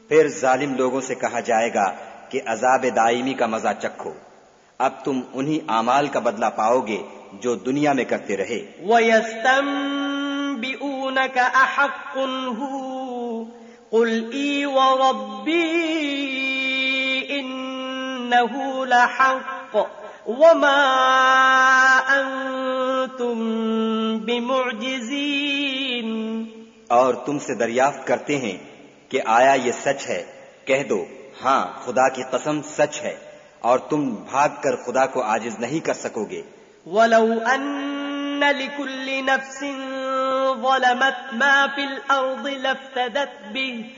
फिर जालिम लोगों से कहा जाएगा कि अजाब दायमी का मजा चखो, अब तुम उन्हीं आमाल का बदला पाओगे जो दुनिया में करते रहे। वयस्तंबिऊनक अहक्कुन हू कुल ई व रब्बी इन्नहु लहक्क वमा अंतुम बिमुअजिजीन। और तुमसे दरियाफ्त करते हैं कि आया ये सच है, कह दो हाँ खुदा की कसम सच है, और तुम भागकर खुदा को आजिज नहीं कर सकोगे। वलौ अन्न लिकुल्लि नफ्सिन ज़लमत मा फिल अर्ज़ि लफ्तदत बिह